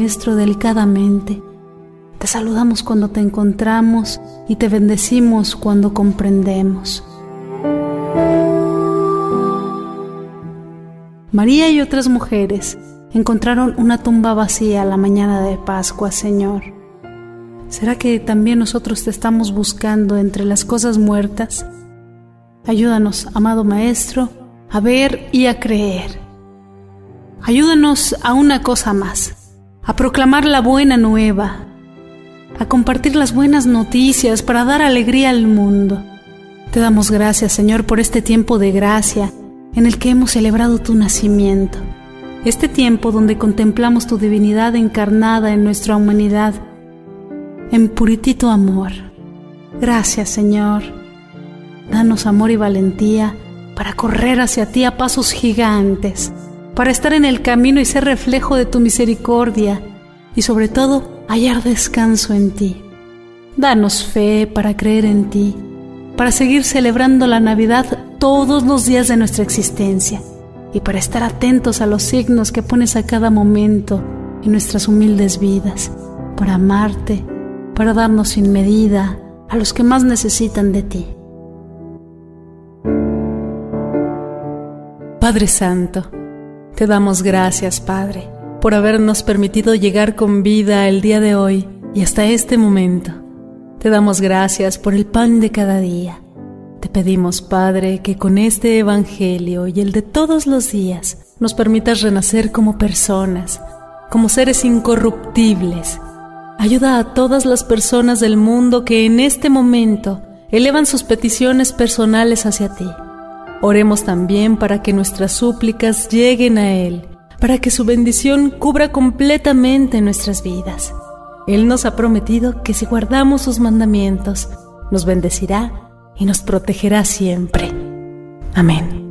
Maestro delicadamente. Te saludamos cuando te encontramos y te bendecimos cuando comprendemos. María y otras mujeres encontraron una tumba vacía la mañana de Pascua, Señor. ¿Será que también nosotros te estamos buscando entre las cosas muertas? Ayúdanos, amado Maestro, a ver y a creer. Ayúdanos a una cosa más, a proclamar la buena nueva, a compartir las buenas noticias para dar alegría al mundo. Te damos gracias, Señor, por este tiempo de gracia en el que hemos celebrado tu nacimiento. Este tiempo donde contemplamos tu divinidad encarnada en nuestra humanidad, en puritito amor. Gracias, Señor. Danos amor y valentía para correr hacia ti a pasos gigantes, para estar en el camino y ser reflejo de tu misericordia y sobre todo hallar descanso en ti. Danos fe para creer en ti, para seguir celebrando la Navidad todos los días de nuestra existencia y para estar atentos a los signos que pones a cada momento en nuestras humildes vidas, para amarte, para darnos sin medida a los que más necesitan de ti. Padre Santo, te damos gracias, Padre, por habernos permitido llegar con vida el día de hoy y hasta este momento. Te damos gracias por el pan de cada día. Te pedimos, Padre, que con este Evangelio y el de todos los días nos permitas renacer como personas, como seres incorruptibles. Ayuda a todas las personas del mundo que en este momento elevan sus peticiones personales hacia ti. Oremos también para que nuestras súplicas lleguen a Él, para que su bendición cubra completamente nuestras vidas. Él nos ha prometido que si guardamos sus mandamientos, nos bendecirá y nos protegerá siempre. Amén.